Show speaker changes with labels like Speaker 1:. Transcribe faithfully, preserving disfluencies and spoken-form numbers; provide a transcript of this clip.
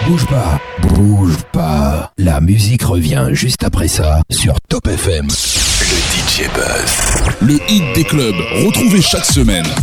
Speaker 1: bouge pas, bouge pas. La musique revient juste après ça sur Top F M.
Speaker 2: Le D J Buzz.
Speaker 3: Le hit des clubs, retrouvé chaque semaine.